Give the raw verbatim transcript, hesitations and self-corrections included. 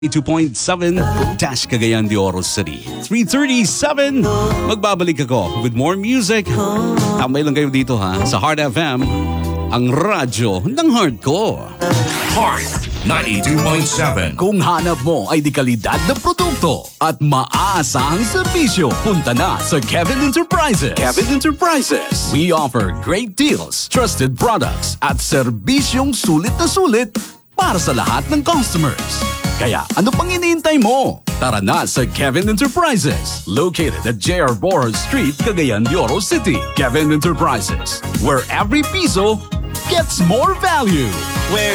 two point seven Dash Cagayan de Oro City. three thirty-seven. Magbabalik ako with more music. Tambay lang kayo dito ha sa Heart F M, ang radyo ng heart ko. Heart ninety-two point seven. Kung hanap mo ay di kalidad na produkto at maaasahang serbisyo, punta na sa Kevin Enterprises. Kevin Enterprises. We offer great deals, trusted products at serbisyong sulit na sulit para sa lahat ng customers. Kaya ano pang iniintay mo? Tara na sa Kevin Enterprises, located at J R Boros Street, Cagayan de Oro City. Kevin Enterprises, where every piso gets more value. Where